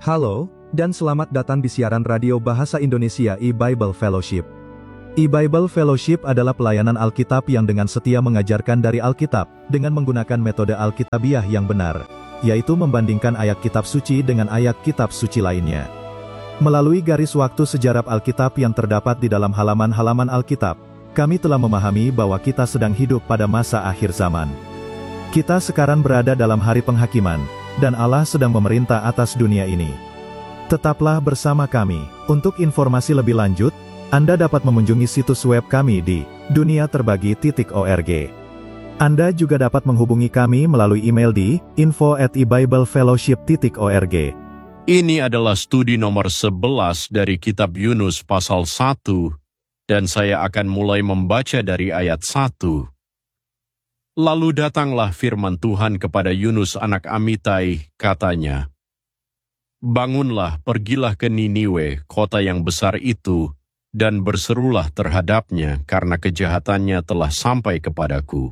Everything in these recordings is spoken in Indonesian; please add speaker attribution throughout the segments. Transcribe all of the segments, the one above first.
Speaker 1: Halo, dan selamat datang di siaran radio Bahasa Indonesia e-Bible Fellowship. E-Bible Fellowship adalah pelayanan Alkitab yang dengan setia mengajarkan dari Alkitab, dengan menggunakan metode Alkitabiah yang benar, yaitu membandingkan ayat kitab suci dengan ayat kitab suci lainnya. Melalui garis waktu sejarah Alkitab yang terdapat di dalam halaman-halaman Alkitab, kami telah memahami bahwa kita sedang hidup pada masa akhir zaman. Kita sekarang berada dalam hari penghakiman, dan Allah sedang memerintah atas dunia ini. Tetaplah bersama kami. Untuk informasi lebih lanjut, Anda dapat mengunjungi situs web kami di duniaterbagi.org. Anda juga dapat menghubungi kami melalui email di info@ebiblefellowship.org.
Speaker 2: Ini adalah studi nomor 11 dari kitab Yunus pasal 1, dan saya akan mulai membaca dari ayat 1. Lalu datanglah firman Tuhan kepada Yunus anak Amitai, katanya, "Bangunlah, pergilah ke Niniwe, kota yang besar itu, dan berserulah terhadapnya, karena kejahatannya telah sampai kepadaku."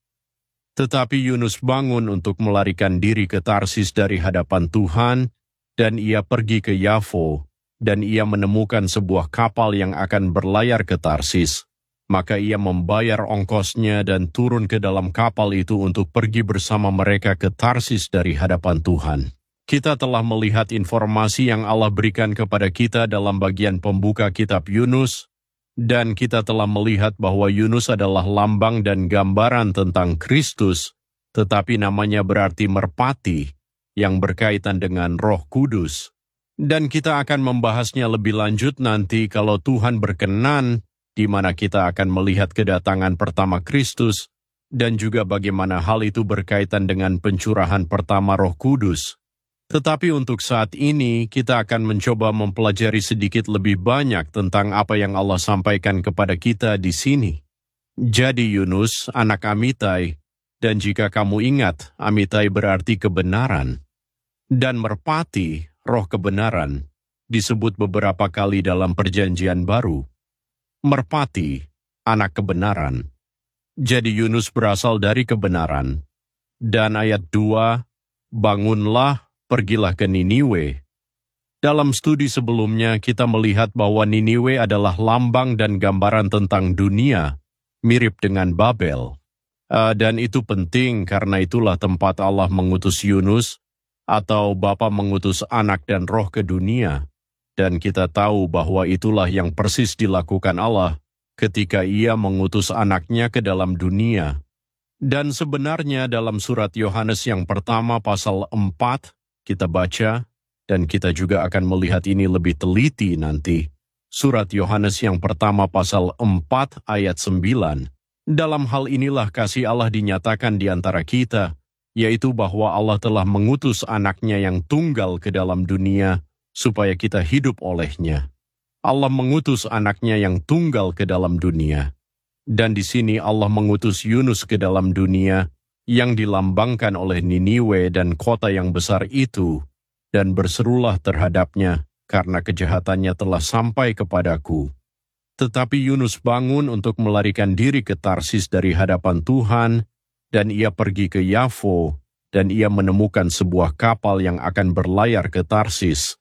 Speaker 2: Tetapi Yunus bangun untuk melarikan diri ke Tarsis dari hadapan Tuhan, dan ia pergi ke Yafo, dan ia menemukan sebuah kapal yang akan berlayar ke Tarsis. Maka ia membayar ongkosnya dan turun ke dalam kapal itu untuk pergi bersama mereka ke Tarsis dari hadapan Tuhan. Kita telah melihat informasi yang Allah berikan kepada kita dalam bagian pembuka kitab Yunus, dan kita telah melihat bahwa Yunus adalah lambang dan gambaran tentang Kristus, tetapi namanya berarti merpati, yang berkaitan dengan Roh Kudus. Dan kita akan membahasnya lebih lanjut nanti kalau Tuhan berkenan, di mana kita akan melihat kedatangan pertama Kristus, dan juga bagaimana hal itu berkaitan dengan pencurahan pertama Roh Kudus. Tetapi untuk saat ini, kita akan mencoba mempelajari sedikit lebih banyak tentang apa yang Allah sampaikan kepada kita di sini. Jadi Yunus, anak Amitai, dan jika kamu ingat, Amitai berarti kebenaran, dan merpati, roh kebenaran, disebut beberapa kali dalam Perjanjian Baru. Merpati, anak kebenaran. Jadi Yunus berasal dari kebenaran. Dan ayat 2, bangunlah, pergilah ke Niniwe. Dalam studi sebelumnya kita melihat bahwa Niniwe adalah lambang dan gambaran tentang dunia, mirip dengan Babel. Dan itu penting karena itulah tempat Allah mengutus Yunus, atau Bapa mengutus anak dan roh ke dunia. Dan kita tahu bahwa itulah yang persis dilakukan Allah ketika ia mengutus anaknya ke dalam dunia. Dan sebenarnya dalam surat Yohanes yang pertama pasal 4, kita baca, dan kita juga akan melihat ini lebih teliti nanti. Surat Yohanes yang pertama pasal 4 ayat 9. Dalam hal inilah kasih Allah dinyatakan di antara kita, yaitu bahwa Allah telah mengutus anaknya yang tunggal ke dalam dunia, supaya kita hidup olehnya. Allah mengutus anaknya yang tunggal ke dalam dunia. Dan di sini Allah mengutus Yunus ke dalam dunia, yang dilambangkan oleh Niniwe dan kota yang besar itu, dan berserulah terhadapnya, karena kejahatannya telah sampai kepadaku. Tetapi Yunus bangun untuk melarikan diri ke Tarsis dari hadapan Tuhan, dan ia pergi ke Yafo, dan ia menemukan sebuah kapal yang akan berlayar ke Tarsis.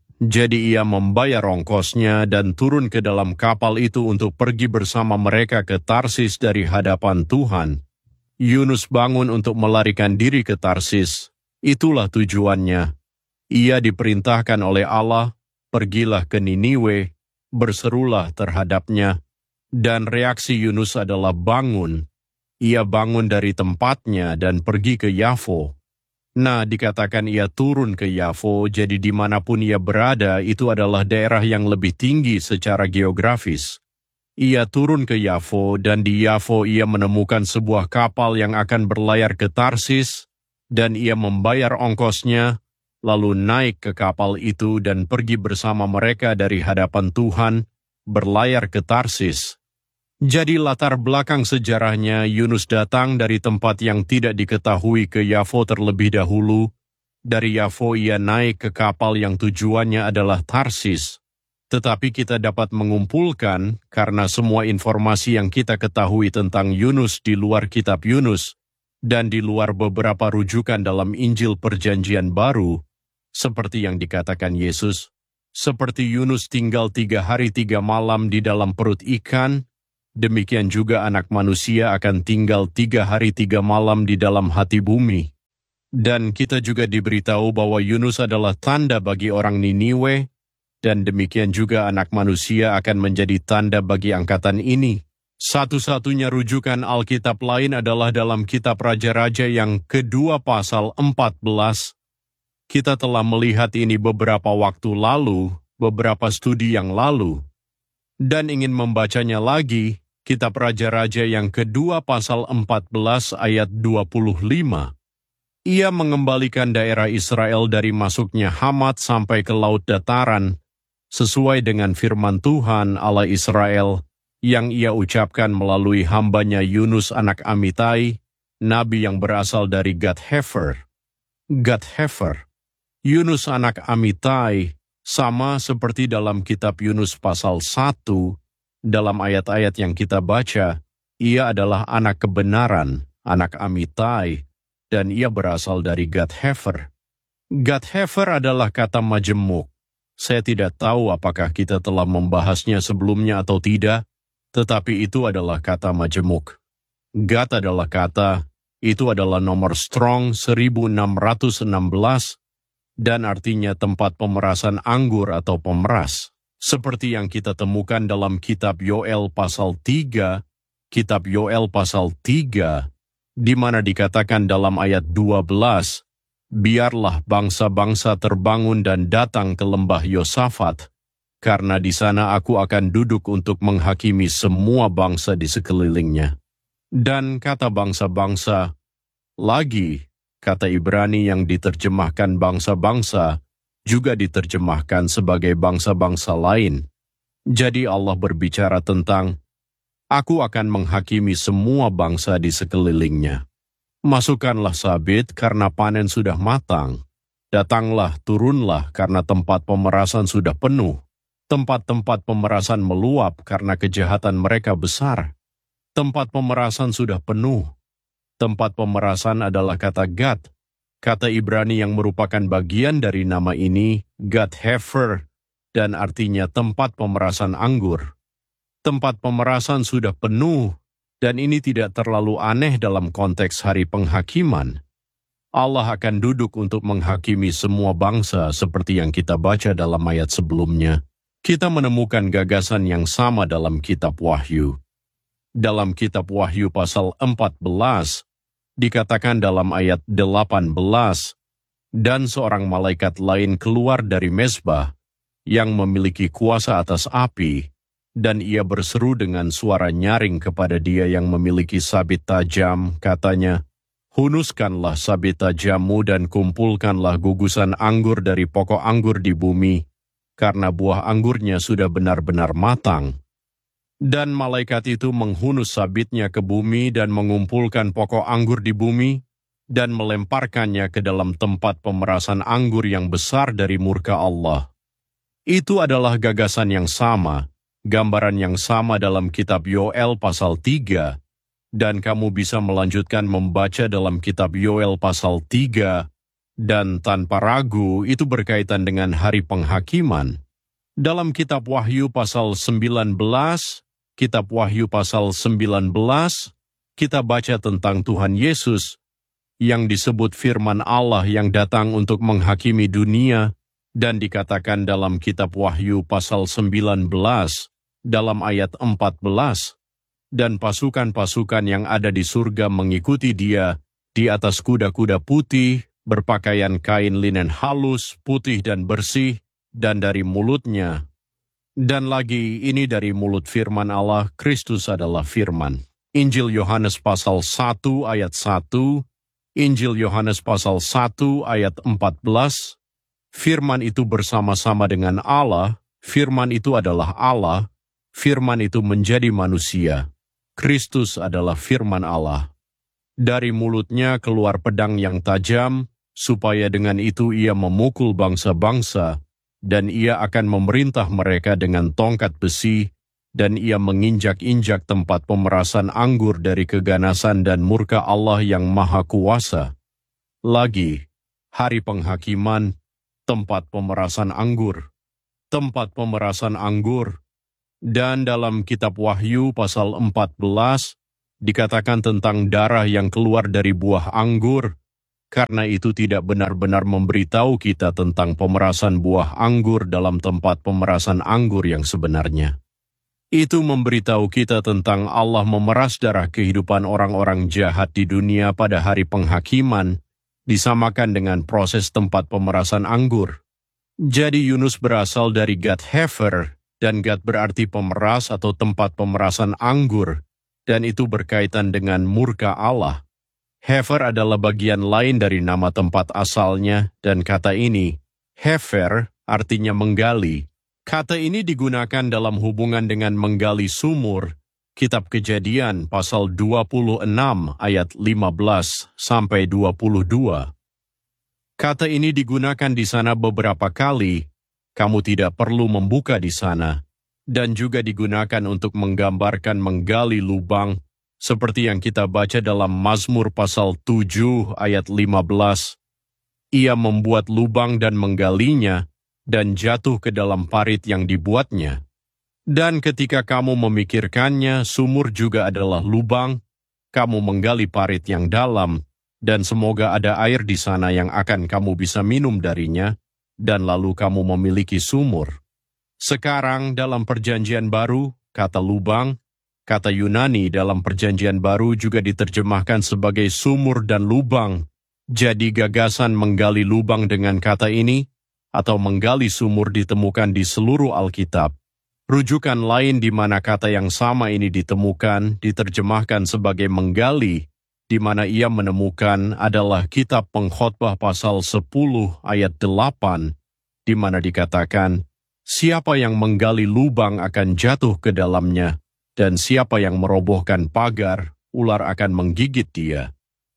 Speaker 2: Jadi ia membayar ongkosnya dan turun ke dalam kapal itu untuk pergi bersama mereka ke Tarsis dari hadapan Tuhan. Yunus bangun untuk melarikan diri ke Tarsis. Itulah tujuannya. Ia diperintahkan oleh Allah, pergilah ke Niniwe, berserulah terhadapnya. Dan reaksi Yunus adalah bangun. Ia bangun dari tempatnya dan pergi ke Yafo. Nah, dikatakan ia turun ke Yafo, jadi dimanapun ia berada, itu adalah daerah yang lebih tinggi secara geografis. Ia turun ke Yafo, dan di Yafo ia menemukan sebuah kapal yang akan berlayar ke Tarsis, dan ia membayar ongkosnya, lalu naik ke kapal itu dan pergi bersama mereka dari hadapan Tuhan, berlayar ke Tarsis. Jadi latar belakang sejarahnya, Yunus datang dari tempat yang tidak diketahui ke Yafo terlebih dahulu. Dari Yafo ia naik ke kapal yang tujuannya adalah Tarsis. Tetapi kita dapat mengumpulkan, karena semua informasi yang kita ketahui tentang Yunus di luar kitab Yunus, dan di luar beberapa rujukan dalam Injil Perjanjian Baru, seperti yang dikatakan Yesus, seperti Yunus tinggal 3 hari 3 malam di dalam perut ikan, demikian juga Anak Manusia akan tinggal 3 hari 3 malam di dalam hati bumi. Dan kita juga diberitahu bahwa Yunus adalah tanda bagi orang Niniwe, dan demikian juga Anak Manusia akan menjadi tanda bagi angkatan ini. Satu-satunya rujukan Alkitab lain adalah dalam kitab Raja-Raja yang kedua pasal 14. Kita telah melihat ini beberapa waktu lalu, beberapa studi yang lalu, dan ingin membacanya lagi, kitab Raja-Raja yang kedua pasal 14 ayat 25. Ia mengembalikan daerah Israel dari masuknya Hamat sampai ke Laut Dataran, sesuai dengan firman Tuhan Allah Israel, yang ia ucapkan melalui hambanya Yunus anak Amitai, nabi yang berasal dari Gad-Hefer. Gad-Hefer, Yunus anak Amitai, sama seperti dalam kitab Yunus pasal 1, dalam ayat-ayat yang kita baca, ia adalah anak kebenaran, anak Amitai, dan ia berasal dari Gad-Hefer. Gad-Hefer adalah kata majemuk. Saya tidak tahu apakah kita telah membahasnya sebelumnya atau tidak, tetapi itu adalah kata majemuk. Gad adalah kata, itu adalah nomor strong 1616, dan artinya tempat pemerasan anggur atau pemeras. Seperti yang kita temukan dalam kitab Yoel pasal 3, kitab Yoel pasal 3, di mana dikatakan dalam ayat 12, biarlah bangsa-bangsa terbangun dan datang ke lembah Yosafat, karena di sana aku akan duduk untuk menghakimi semua bangsa di sekelilingnya. Dan kata bangsa-bangsa, lagi, kata Ibrani yang diterjemahkan bangsa-bangsa, juga diterjemahkan sebagai bangsa-bangsa lain. Jadi Allah berbicara tentang, aku akan menghakimi semua bangsa di sekelilingnya. Masukkanlah sabit karena panen sudah matang. Datanglah, turunlah karena tempat pemerasan sudah penuh. Tempat-tempat pemerasan meluap karena kejahatan mereka besar. Tempat pemerasan sudah penuh. Tempat pemerasan adalah kata Gad. Kata Ibrani yang merupakan bagian dari nama ini, Gad-Hefer, dan artinya tempat pemerasan anggur. Tempat pemerasan sudah penuh, dan ini tidak terlalu aneh dalam konteks hari penghakiman. Allah akan duduk untuk menghakimi semua bangsa seperti yang kita baca dalam ayat sebelumnya. Kita menemukan gagasan yang sama dalam kitab Wahyu. Dalam kitab Wahyu pasal 14, dikatakan dalam ayat 18, dan seorang malaikat lain keluar dari mezbah yang memiliki kuasa atas api, dan ia berseru dengan suara nyaring kepada dia yang memiliki sabit tajam, katanya, hunuskanlah sabit tajammu dan kumpulkanlah gugusan anggur dari pokok anggur di bumi, karena buah anggurnya sudah benar-benar matang. Dan malaikat itu menghunus sabitnya ke bumi dan mengumpulkan pokok anggur di bumi, dan melemparkannya ke dalam tempat pemerasan anggur yang besar dari murka Allah. Itu adalah gagasan yang sama, gambaran yang sama dalam kitab Yoel pasal 3, dan kamu bisa melanjutkan membaca dalam kitab Yoel pasal 3, dan tanpa ragu itu berkaitan dengan hari penghakiman. Dalam kitab Wahyu pasal 19, kitab Wahyu pasal 19, kita baca tentang Tuhan Yesus, yang disebut firman Allah yang datang untuk menghakimi dunia, dan dikatakan dalam kitab Wahyu pasal 19, dalam ayat 14, dan pasukan-pasukan yang ada di surga mengikuti dia di atas kuda-kuda putih, berpakaian kain linen halus, putih dan bersih, dan dari mulutnya. Dan lagi ini dari mulut firman Allah, Kristus adalah firman. Injil Yohanes pasal 1 ayat 1, Injil Yohanes pasal 1 ayat 14, firman itu bersama-sama dengan Allah, firman itu adalah Allah, firman itu menjadi manusia. Kristus adalah firman Allah. Dari mulutnya keluar pedang yang tajam, supaya dengan itu ia memukul bangsa-bangsa, dan ia akan memerintah mereka dengan tongkat besi, dan ia menginjak-injak tempat pemerasan anggur dari keganasan dan murka Allah yang maha kuasa. Lagi, hari penghakiman, tempat pemerasan anggur, tempat pemerasan anggur. Dan dalam kitab Wahyu pasal 14, dikatakan tentang darah yang keluar dari buah anggur, karena itu tidak benar-benar memberitahu kita tentang pemerasan buah anggur dalam tempat pemerasan anggur yang sebenarnya. Itu memberitahu kita tentang Allah memeras darah kehidupan orang-orang jahat di dunia pada hari penghakiman, disamakan dengan proses tempat pemerasan anggur. Jadi Yunus berasal dari Gad Hefer, dan Gad berarti pemeras atau tempat pemerasan anggur, dan itu berkaitan dengan murka Allah. Hefer adalah bagian lain dari nama tempat asalnya, dan kata ini, Hefer, artinya menggali. Kata ini digunakan dalam hubungan dengan menggali sumur, Kitab Kejadian pasal 26 ayat 15 sampai 22. Kata ini digunakan di sana beberapa kali, kamu tidak perlu membuka di sana, dan juga digunakan untuk menggambarkan menggali lubang, seperti yang kita baca dalam Mazmur pasal 7 ayat 15. Ia membuat lubang dan menggalinya, dan jatuh ke dalam parit yang dibuatnya. Dan ketika kamu memikirkannya, sumur juga adalah lubang, kamu menggali parit yang dalam, dan semoga ada air di sana yang akan kamu bisa minum darinya, dan lalu kamu memiliki sumur. Sekarang dalam Perjanjian Baru, kata lubang, kata Yunani dalam Perjanjian Baru juga diterjemahkan sebagai sumur dan lubang. Jadi gagasan menggali lubang dengan kata ini, atau menggali sumur ditemukan di seluruh Alkitab. Rujukan lain di mana kata yang sama ini ditemukan, diterjemahkan sebagai menggali, di mana ia menemukan adalah Kitab Pengkhotbah pasal 10 ayat 8, di mana dikatakan, siapa yang menggali lubang akan jatuh ke dalamnya, dan siapa yang merobohkan pagar, ular akan menggigit dia.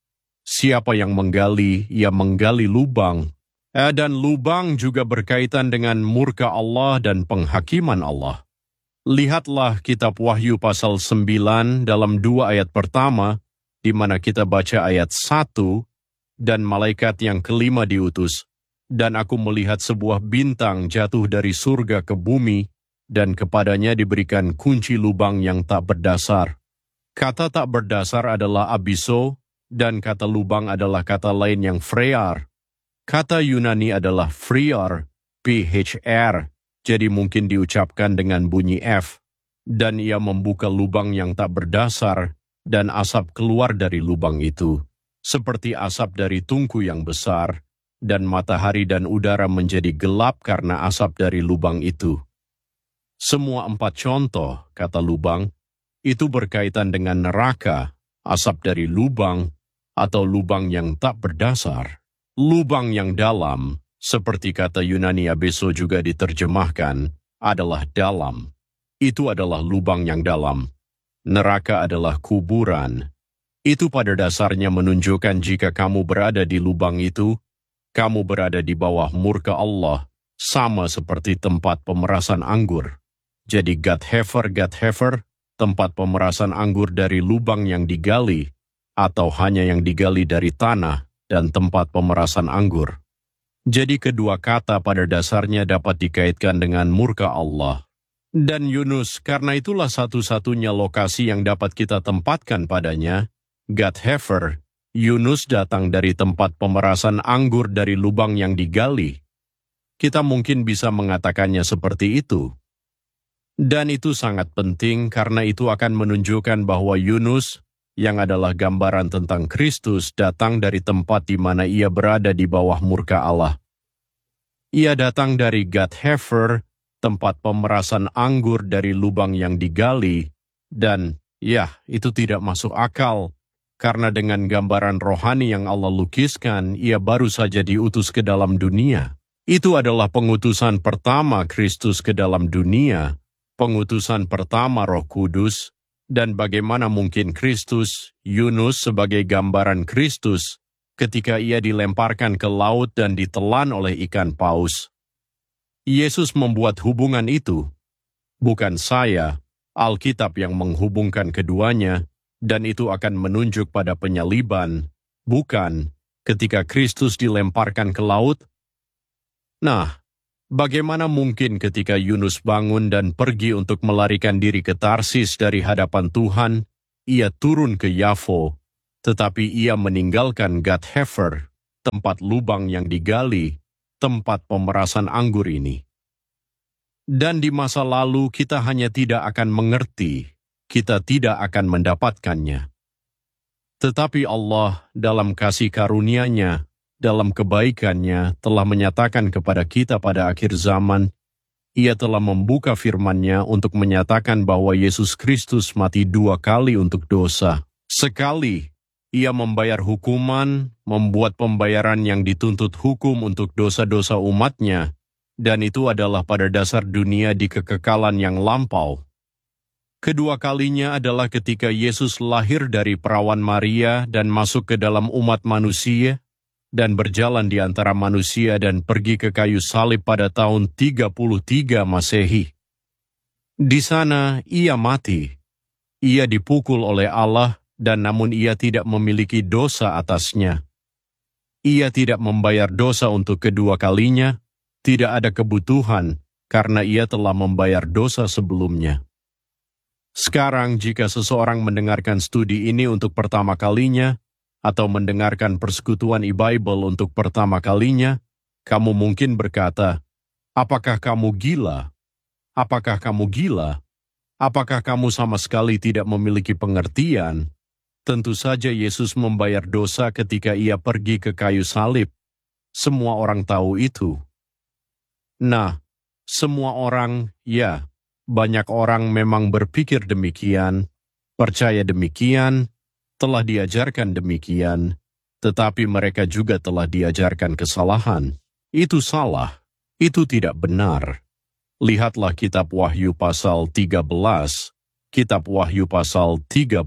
Speaker 2: Siapa yang menggali, ia menggali lubang, dan lubang juga berkaitan dengan murka Allah dan penghakiman Allah. Lihatlah kitab Wahyu pasal 9 dalam 2 ayat pertama, di mana kita baca ayat 1, dan malaikat yang kelima diutus, dan aku melihat sebuah bintang jatuh dari surga ke bumi, dan kepadanya diberikan kunci lubang yang tak berdasar. Kata tak berdasar adalah abiso, dan kata lubang adalah kata lain yang phrear. Kata Yunani adalah phrear, phr, jadi mungkin diucapkan dengan bunyi F, dan ia membuka lubang yang tak berdasar, dan asap keluar dari lubang itu, seperti asap dari tungku yang besar, dan matahari dan udara menjadi gelap karena asap dari lubang itu. Semua 4 contoh, kata lubang, itu berkaitan dengan neraka, asap dari lubang, atau lubang yang tak berdasar. Lubang yang dalam, seperti kata Yunani abeso juga diterjemahkan, adalah dalam. Itu adalah lubang yang dalam. Neraka adalah kuburan. Itu pada dasarnya menunjukkan jika kamu berada di lubang itu, kamu berada di bawah murka Allah, sama seperti tempat pemerasan anggur. Jadi Gad Hefer, tempat pemerasan anggur dari lubang yang digali, atau hanya yang digali dari tanah, dan tempat pemerasan anggur. Jadi kedua kata pada dasarnya dapat dikaitkan dengan murka Allah. Dan Yunus, karena itulah satu-satunya lokasi yang dapat kita tempatkan padanya, Gad Hefer, Yunus datang dari tempat pemerasan anggur dari lubang yang digali. Kita mungkin bisa mengatakannya seperti itu. Dan itu sangat penting karena itu akan menunjukkan bahwa Yunus, yang adalah gambaran tentang Kristus, datang dari tempat di mana ia berada di bawah murka Allah. Ia datang dari Gad Hefer, tempat pemerasan anggur dari lubang yang digali, dan itu tidak masuk akal, karena dengan gambaran rohani yang Allah lukiskan, ia baru saja diutus ke dalam dunia. Itu adalah pengutusan pertama Kristus ke dalam dunia, pengutusan pertama Roh Kudus, dan bagaimana mungkin Kristus, Yunus sebagai gambaran Kristus, ketika ia dilemparkan ke laut dan ditelan oleh ikan paus. Yesus membuat hubungan itu. Bukan saya, Alkitab yang menghubungkan keduanya, dan itu akan menunjuk pada penyaliban. Bukan, ketika Kristus dilemparkan ke laut, Nah, bagaimana mungkin ketika Yunus bangun dan pergi untuk melarikan diri ke Tarsis dari hadapan Tuhan, ia turun ke Yafo, tetapi ia meninggalkan Gath-Hefer, tempat lubang yang digali, tempat pemerasan anggur ini. Dan di masa lalu kita hanya tidak akan mengerti, kita tidak akan mendapatkannya. Tetapi Allah dalam kasih karunia-Nya, dalam kebaikannya telah menyatakan kepada kita pada akhir zaman, Ia telah membuka firman-Nya untuk menyatakan bahwa Yesus Kristus mati 2 kali untuk dosa. Sekali, Ia membayar hukuman, membuat pembayaran yang dituntut hukum untuk dosa-dosa umat-Nya, dan itu adalah pada dasar dunia di kekekalan yang lampau. Kedua kalinya adalah ketika Yesus lahir dari perawan Maria dan masuk ke dalam umat manusia, dan berjalan di antara manusia dan pergi ke kayu salib pada tahun 33 Masehi. Di sana ia mati. Ia dipukul oleh Allah, dan namun ia tidak memiliki dosa atasnya. Ia tidak membayar dosa untuk kedua kalinya, tidak ada kebutuhan, karena ia telah membayar dosa sebelumnya. Sekarang jika seseorang mendengarkan studi ini untuk pertama kalinya, atau mendengarkan persekutuan e-Bible untuk pertama kalinya, kamu mungkin berkata, apakah kamu gila? Apakah kamu gila? Apakah kamu sama sekali tidak memiliki pengertian? Tentu saja Yesus membayar dosa ketika ia pergi ke kayu salib. Semua orang tahu itu. Nah, semua orang, ya, banyak orang memang berpikir demikian, percaya demikian, telah diajarkan demikian, tetapi mereka juga telah diajarkan kesalahan. Itu salah, itu tidak benar. Lihatlah kitab Wahyu pasal 13, kitab Wahyu pasal 13,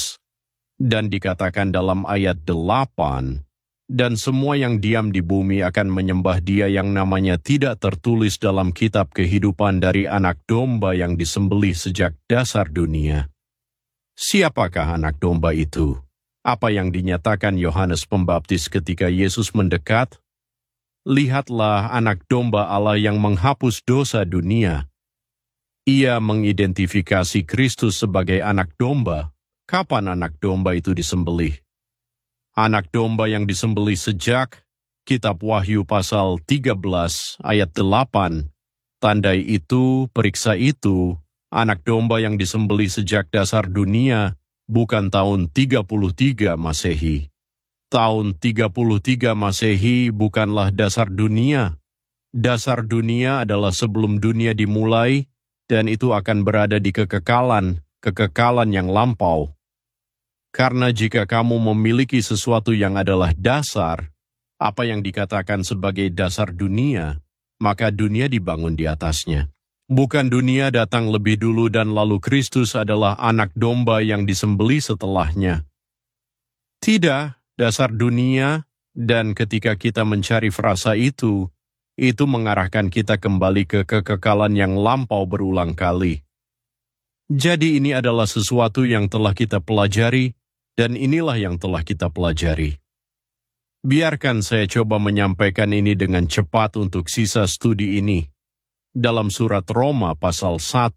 Speaker 2: dan dikatakan dalam ayat 8, dan semua yang diam di bumi akan menyembah Dia yang namanya tidak tertulis dalam kitab kehidupan dari anak domba yang disembelih sejak dasar dunia. Siapakah anak domba itu? Apa yang dinyatakan Yohanes Pembaptis ketika Yesus mendekat? Lihatlah anak domba Allah yang menghapus dosa dunia. Ia mengidentifikasi Kristus sebagai anak domba. Kapan anak domba itu disembelih? Anak domba yang disembelih sejak kitab Wahyu pasal 13 ayat 8. Tandai itu, periksa itu, anak domba yang disembelih sejak dasar dunia, bukan tahun 33 Masehi. Tahun 33 Masehi bukanlah dasar dunia. Dasar dunia adalah sebelum dunia dimulai, dan itu akan berada di kekekalan yang lampau. Karena jika kamu memiliki sesuatu yang adalah dasar, apa yang dikatakan sebagai dasar dunia, maka dunia dibangun di atasnya. Bukan dunia datang lebih dulu dan lalu Kristus adalah anak domba yang disembelih setelahnya. Tidak, dasar dunia, dan ketika kita mencari frasa itu mengarahkan kita kembali ke kekekalan yang lampau berulang kali. Jadi ini adalah sesuatu yang telah kita pelajari, dan inilah yang telah kita pelajari. Biarkan saya coba menyampaikan ini dengan cepat untuk sisa studi ini. Dalam surat Roma pasal 1,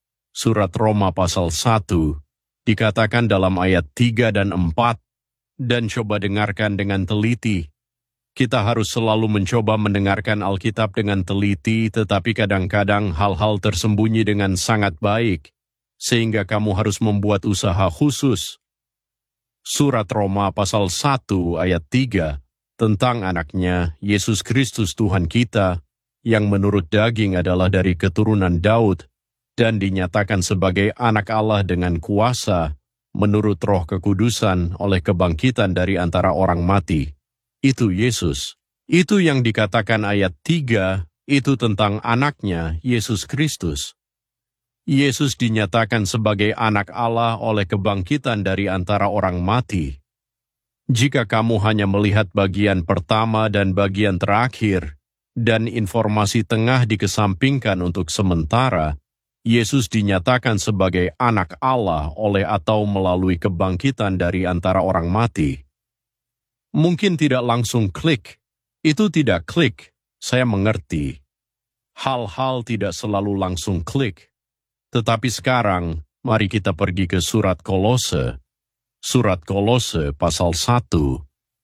Speaker 2: dikatakan dalam ayat 3 dan 4, dan coba dengarkan dengan teliti. Kita harus selalu mencoba mendengarkan Alkitab dengan teliti, tetapi kadang-kadang hal-hal tersembunyi dengan sangat baik, sehingga kamu harus membuat usaha khusus. Surat Roma pasal 1 ayat 3, tentang anaknya, Yesus Kristus Tuhan kita, yang menurut daging adalah dari keturunan Daud, dan dinyatakan sebagai anak Allah dengan kuasa, menurut Roh Kekudusan oleh kebangkitan dari antara orang mati. Itu Yesus. Itu yang dikatakan ayat 3, itu tentang anaknya, Yesus Kristus. Yesus dinyatakan sebagai anak Allah oleh kebangkitan dari antara orang mati. Jika kamu hanya melihat bagian pertama dan bagian terakhir, dan informasi tengah dikesampingkan untuk sementara, Yesus dinyatakan sebagai anak Allah oleh atau melalui kebangkitan dari antara orang mati. Mungkin tidak langsung klik, itu tidak klik, Saya mengerti. Hal-hal tidak selalu langsung klik. Tetapi sekarang, mari kita pergi ke surat Kolose. Surat Kolose pasal 1.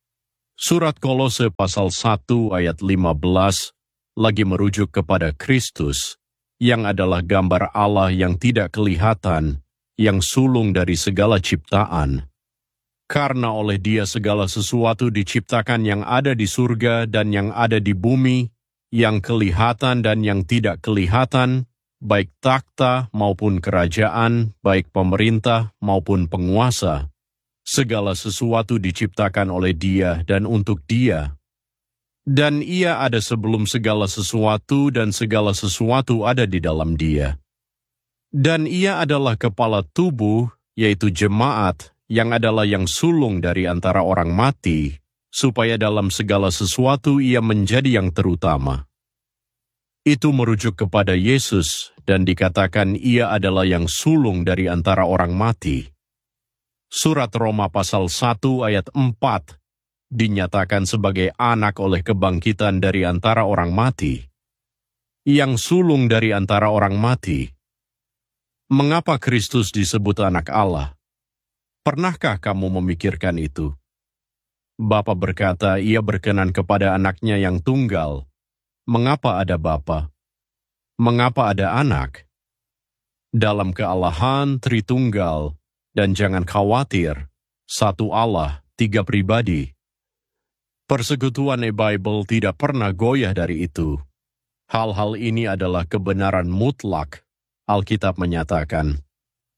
Speaker 2: Surat Kolose pasal 1 ayat 15 lagi merujuk kepada Kristus, yang adalah gambar Allah yang tidak kelihatan, yang sulung dari segala ciptaan. Karena oleh Dia segala sesuatu diciptakan yang ada di surga dan yang ada di bumi, yang kelihatan dan yang tidak kelihatan, baik takhta maupun kerajaan, baik pemerintah maupun penguasa. Segala sesuatu diciptakan oleh Dia dan untuk Dia. Dan Ia ada sebelum segala sesuatu dan segala sesuatu ada di dalam Dia. Dan Ia adalah kepala tubuh, yaitu jemaat, yang adalah yang sulung dari antara orang mati, supaya dalam segala sesuatu Ia menjadi yang terutama. Itu merujuk kepada Yesus dan dikatakan Ia adalah yang sulung dari antara orang mati. Surat Roma pasal 1 ayat 4 dinyatakan sebagai anak oleh kebangkitan dari antara orang mati. Yang sulung dari antara orang mati. Mengapa Kristus disebut anak Allah? Pernahkah kamu memikirkan itu? Bapa berkata Ia berkenan kepada anaknya yang tunggal. Mengapa ada bapa? Mengapa ada anak? Dalam kealahan Tritunggal, dan jangan khawatir, satu Allah, tiga pribadi. Persekutuan e-Bible tidak pernah goyah dari itu. Hal-hal ini adalah kebenaran mutlak, Alkitab menyatakan.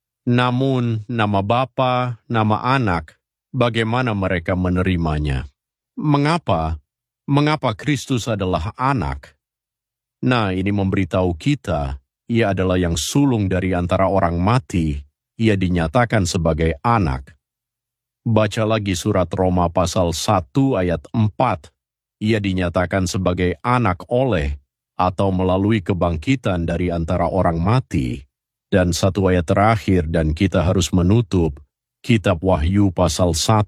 Speaker 2: Namun, nama Bapa, nama Anak, bagaimana mereka menerimanya? Mengapa? Mengapa Kristus adalah anak? Nah, ini memberitahu kita, Ia adalah yang sulung dari antara orang mati, Ia dinyatakan sebagai anak. Baca lagi surat Roma pasal 1 ayat 4, Ia dinyatakan sebagai anak oleh, atau melalui kebangkitan dari antara orang mati. Dan satu ayat terakhir dan kita harus menutup, Kitab Wahyu pasal 1.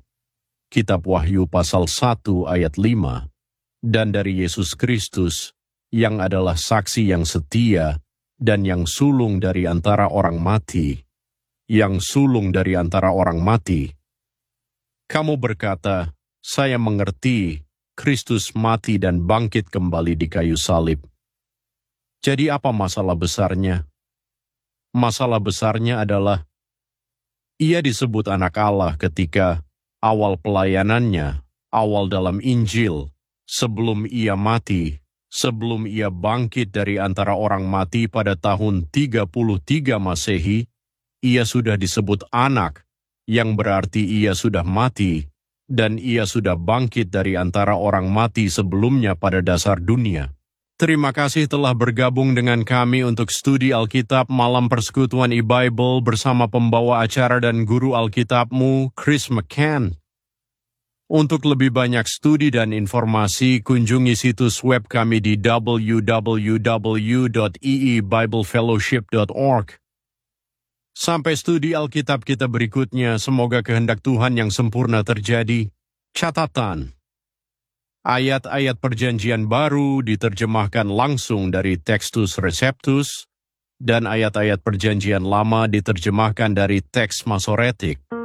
Speaker 2: Kitab Wahyu pasal 1 ayat 5. Dan dari Yesus Kristus, yang adalah saksi yang setia, dan yang sulung dari antara orang mati. Yang sulung dari antara orang mati. Kamu berkata, saya mengerti, Kristus mati dan bangkit kembali di kayu salib. Jadi apa masalah besarnya? Masalah besarnya adalah, Ia disebut anak Allah ketika awal pelayanannya, awal dalam Injil, sebelum Ia mati, sebelum Ia bangkit dari antara orang mati pada tahun 33 Masehi, Ia sudah disebut anak, yang berarti Ia sudah mati, dan Ia sudah bangkit dari antara orang mati sebelumnya pada dasar dunia. Terima kasih telah bergabung dengan kami untuk studi Alkitab Malam Persekutuan e-Bible bersama pembawa acara dan guru Alkitabmu, Chris McCann. Untuk lebih banyak studi dan informasi, kunjungi situs web kami di www.eebiblefellowship.org. Sampai studi Alkitab kita berikutnya, semoga kehendak Tuhan yang sempurna terjadi. Catatan. Ayat-ayat perjanjian baru diterjemahkan langsung dari Textus Receptus, dan ayat-ayat perjanjian lama diterjemahkan dari teks Masoretik.